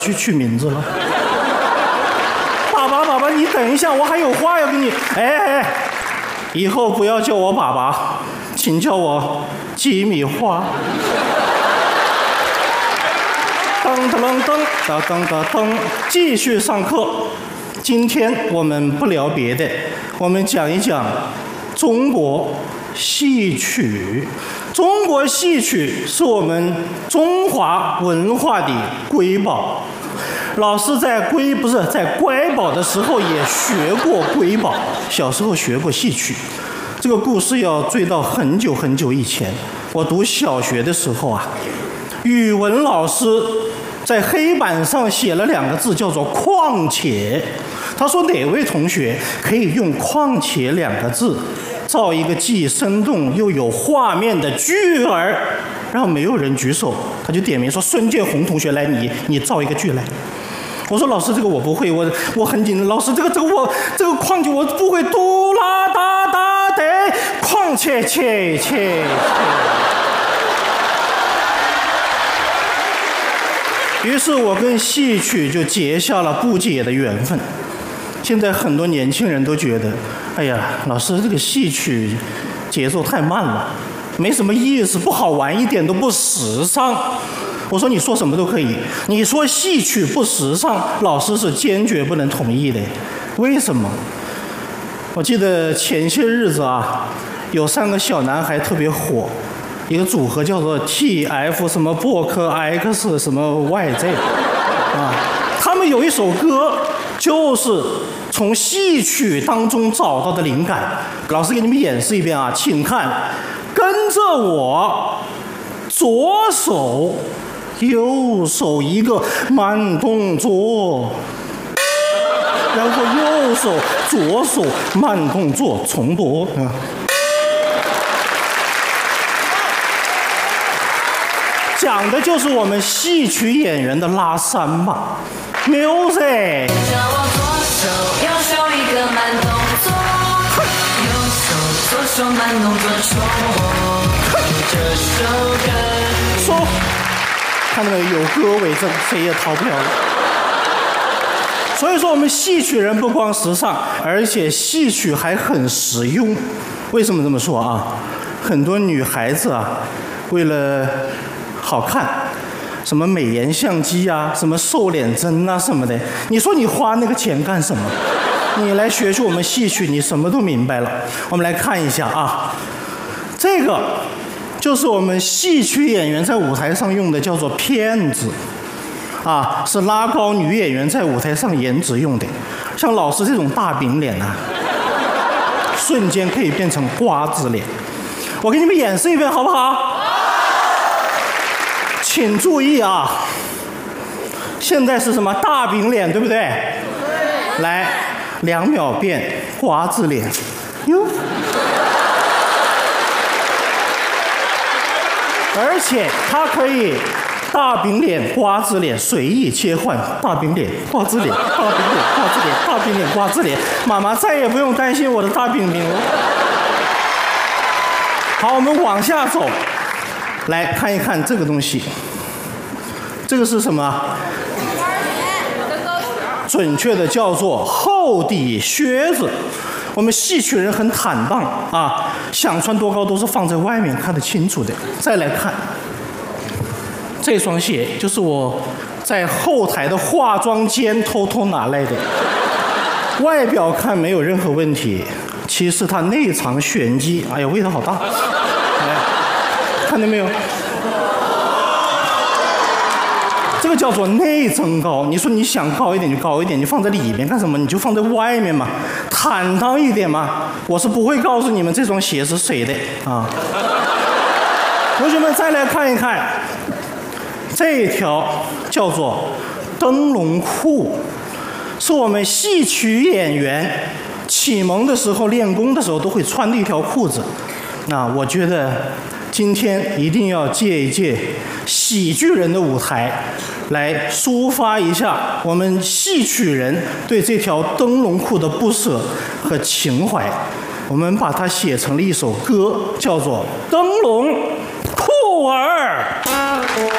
去取名字了。爸爸，你等一下，我还有话要跟你。哎，以后不要叫我爸爸，请叫我鸡米花。噔噔噔噔噔噔噔噔，继续上课。今天我们不聊别的，我们讲一讲中国戏曲。中国戏曲是我们中华文化的瑰宝。老师在乖宝的时候也学过瑰宝，小时候学过戏曲。这个故事要追到很久很久以前。我读小学的时候啊，语文老师在黑板上写了2个字，叫做况且。他说哪位同学可以用况且2个字造一个既生动又有画面的句儿？然后没有人举手，他就点名说孙建宏同学来，你造一个句来。我说老师这个我不会，我很紧张。老师这个况且我不会，嘟啦哒哒的况且切。于是我跟戏曲就结下了不解的缘分。现在很多年轻人都觉得，哎呀，老师这个戏曲节奏太慢了，没什么意思，不好玩，一点都不时尚。我说你说什么都可以，你说戏曲不时尚，老师是坚决不能同意的。为什么？我记得前些日子啊，有3个小男孩特别火，一个组合叫做 TF 什么伯克 X 什么 YZ 啊，他们有一首歌就是从戏曲当中找到的灵感。老师给你们演示一遍啊，请看，跟着我，左手右手一个慢动作，然后右手左手慢动作重播啊。讲的就是我们戏曲演员的拉山嘛。Music。 叫我左手右手一个慢动作，右手左手慢动作重播这首歌。 说，看到没有？有歌为证，谁也逃不了了。所以说，我们戏曲人不光时尚，而且戏曲还很实用。为什么这么说啊？很多女孩子啊，为了好看，什么美颜相机啊，什么瘦脸针啊什么的，你说你花那个钱干什么？你来学学我们戏曲，你什么都明白了。我们来看一下啊，这个就是我们戏曲演员在舞台上用的，叫做片子啊，是拉高女演员在舞台上颜值用的。像老师这种大饼脸啊，瞬间可以变成瓜子脸。我给你们演示一遍好不好？请注意啊，现在是什么？大饼脸，对不对？来，2秒变瓜子脸，哟。而且它可以大饼脸、瓜子脸随意切换，大饼脸、瓜子脸、大饼脸、瓜子脸、大饼脸、瓜子脸。妈妈再也不用担心我的大饼脸了。好，我们往下走。来看一看这个东西，这个是什么？准确的叫做厚底靴子。我们戏曲人很坦荡啊，想穿多高都是放在外面看得清楚的。再来看这双鞋，就是我在后台的化妆间偷偷拿来的。外表看没有任何问题，其实它内藏玄机。哎呀，味道好大！看到没有？这个叫做内增高。你说你想高一点就高一点，你放在里面干什么？你就放在外面嘛，坦荡一点嘛。我是不会告诉你们这双鞋是谁的啊。同学们再来看一看，这条叫做灯笼裤，是我们戏曲演员启蒙的时候练功的时候都会穿的一条裤子。那我觉得今天一定要借一借喜剧人的舞台，来抒发一下我们戏曲人对这条灯笼裤的不舍和情怀。我们把它写成了一首歌，叫做《灯笼裤儿》。